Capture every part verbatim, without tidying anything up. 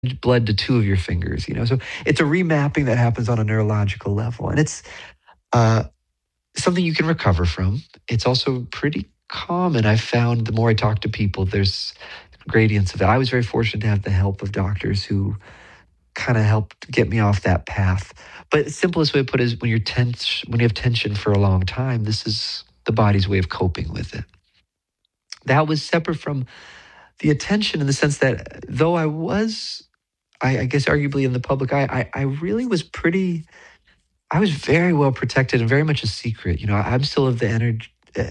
blood to two of your fingers, you know? So it's a remapping that happens on a neurological level. And it's uh, something you can recover from. It's also pretty common. I've found the more I talk to people, there's gradients of it. I was very fortunate to have the help of doctors who kind of helped get me off that path. But the simplest way to put it is when you're tense, when you have tension for a long time, this is the body's way of coping with it. That was separate from the attention in the sense that though I was, I, I guess arguably in the public eye, I, I really was pretty, I was very well protected and very much a secret. You know, I'm still of the energy, uh,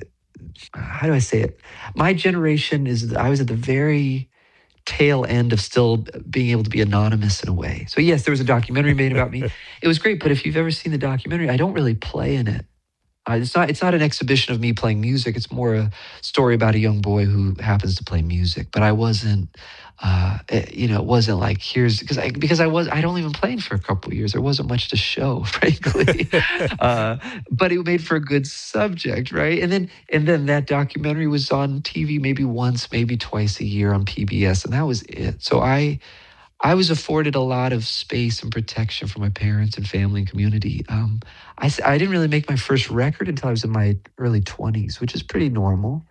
how do I say it? My generation is, I was at the very tail end of still being able to be anonymous in a way. So yes, there was a documentary made about me. It was great, but if you've ever seen the documentary, I don't really play in it. Uh, it's not. It's not an exhibition of me playing music. It's more a story about a young boy who happens to play music. But I wasn't, uh, it, you know, it wasn't like here's because I because I was I'd only been playing for a couple of years. There wasn't much to show, frankly. uh, but it made for a good subject, right? And then and then that documentary was on T V maybe once, maybe twice a year on P B S, and that was it. So I. I was afforded a lot of space and protection from my parents and family and community. Um, I, I didn't really make my first record until I was in my early twenties, which is pretty normal.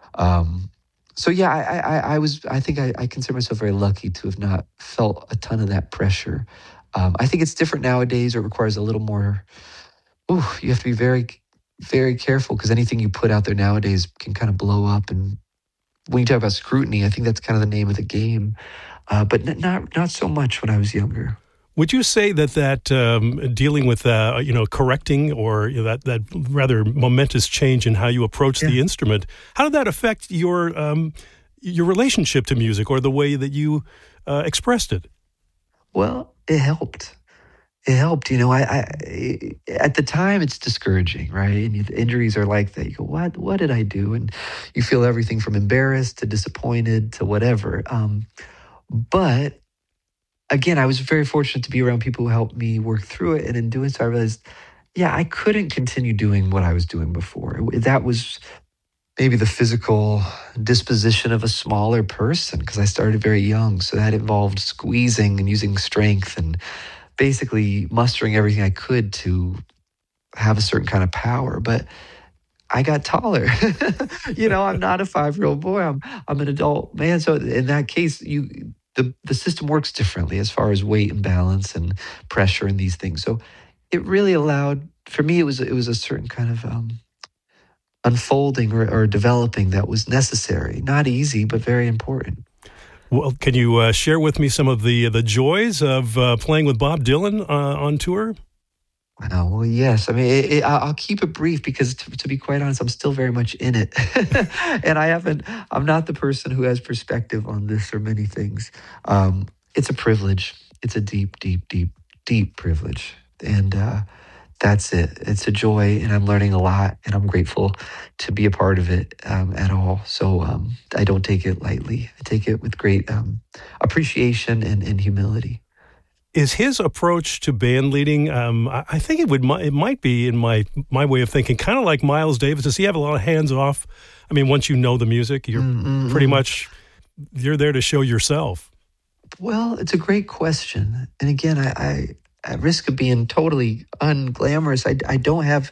Um, so yeah, I, I, I was. I think I, I consider myself very lucky to have not felt a ton of that pressure. Um, I think it's different nowadays. It requires a little more. Ooh, you have to be very, very careful because anything you put out there nowadays can kind of blow up. And when you talk about scrutiny, I think that's kind of the name of the game. Uh, but n- not not so much when I was younger. Would you say that that um, dealing with uh, you know correcting or you know, that that rather momentous change in how you approach yeah. the instrument, how did that affect your um, your relationship to music or the way that you uh, expressed it? Well, it helped. It helped. You know, I, I at the time it's discouraging, right? And the injuries are like that. You go, what what did I do? And you feel everything from embarrassed to disappointed to whatever. Um, But again, I was very fortunate to be around people who helped me work through it. And in doing so, I realized, yeah, I couldn't continue doing what I was doing before. That was maybe the physical disposition of a smaller person because I started very young. So that involved squeezing and using strength and basically mustering everything I could to have a certain kind of power. But I got taller. you know, I'm not a five-year-old boy. I'm I'm an adult man. So in that case, you the the system works differently as far as weight and balance and pressure and these things. So it really allowed for me. It was it was a certain kind of um, unfolding or, or developing that was necessary. Not easy, but very important. Well, can you uh, share with me some of the the joys of uh, playing with Bob Dylan uh, on tour? Wow. Well, yes. I mean, it, it, I'll keep it brief because, to, to be quite honest, I'm still very much in it, and I haven't. I'm not the person who has perspective on this or many things. Um, it's a privilege. It's a deep, deep, deep, deep privilege, and uh, that's it. It's a joy, and I'm learning a lot, and I'm grateful to be a part of it um, at all. So um, I don't take it lightly. I take it with great um, appreciation and, and humility. Is his approach to band leading? Um, I, I think it would. It might be in my my way of thinking, kind of like Miles Davis. Does he have a lot of hands off? I mean, once you know the music, you're mm-hmm. pretty much you're there to show yourself. Well, it's a great question, and again, I, I at risk of being totally unglamorous, I, I don't have.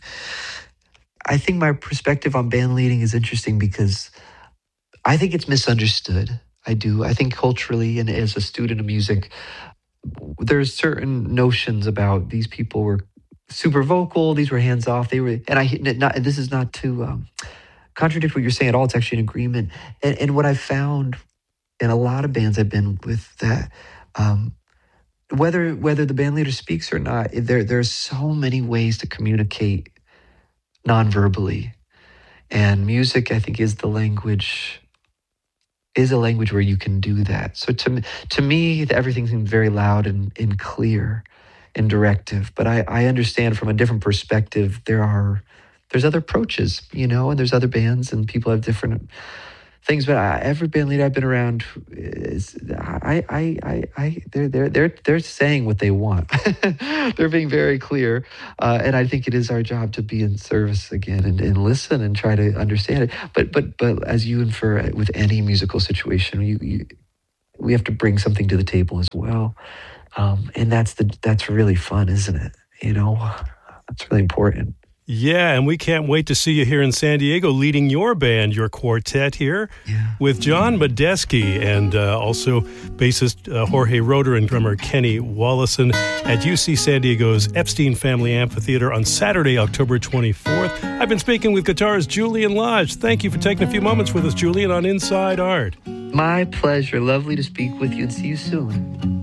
I think my perspective on band leading is interesting because I think it's misunderstood. I do. I think culturally, and as a student of music, there's certain notions about these people were super vocal, these were hands off, they were, and I, not, this is not to um, contradict what you're saying at all, it's actually an agreement. And, and what I found in a lot of bands I've been with that, um, whether whether the band leader speaks or not, there there's so many ways to communicate non-verbally. And music, I think, is the language is a language where you can do that. So to to me, everything seems very loud and, and clear and directive. But I, I understand from a different perspective, there are there's other approaches, you know, and there's other bands and people have different things. But I, every band leader I've been around is I I I, I they're they're they're they're saying what they want. They're being very clear, uh, and I think it is our job to be in service again and, and listen and try to understand it. But but but as you infer with any musical situation, you, you we have to bring something to the table as well. Um, and that's the that's really fun, isn't it? You know, that's really important. Yeah, and we can't wait to see you here in San Diego leading your band, your quartet here, yeah. with John Medeski and uh, also bassist uh, Jorge Roeder and drummer Kenny Wollesen at U C San Diego's Epstein Family Amphitheater on Saturday, October twenty-fourth. I've been speaking with guitarist Julian Lage. Thank you for taking a few moments with us, Julian, on Inside Art. My pleasure. Lovely to speak with you, and see you soon.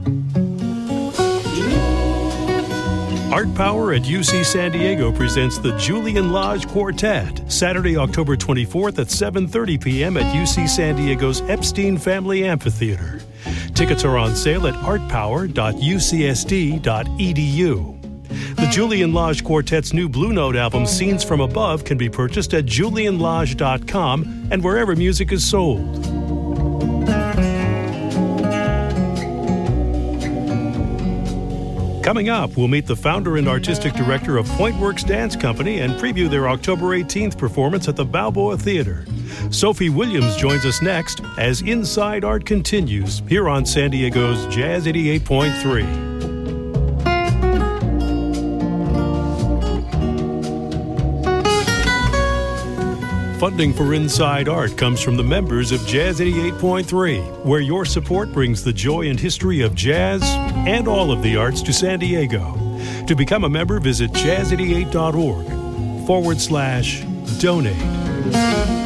Art Power at U C San Diego presents the Julian Lage Quartet, Saturday, October twenty-fourth at seven thirty p.m. at U C San Diego's Epstein Family Amphitheater. Tickets are on sale at art power dot u c s d dot e d u. The Julian Lage Quartet's new Blue Note album, Scenes from Above, can be purchased at julian lage dot com and wherever music is sold. Coming up, we'll meet the founder and artistic director of Pointworks Dance Company and preview their October eighteenth performance at the Balboa Theater. Sophie Williams joins us next as Inside Art continues here on San Diego's Jazz eighty-eight point three. Funding for Inside Art comes from the members of Jazz eighty-eight point three, where your support brings the joy and history of jazz and all of the arts to San Diego. To become a member, visit jazz eighty-eight dot org forward slash donate.